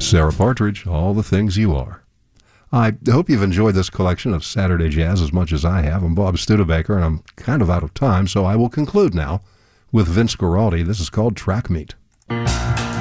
Sarah Partridge, All the Things You Are. I hope you've enjoyed this collection of Saturday Jazz as much as I have. I'm Bob Studebaker, and I'm kind of out of time, so I will conclude now with Vince Guaraldi. This is called Track Meet.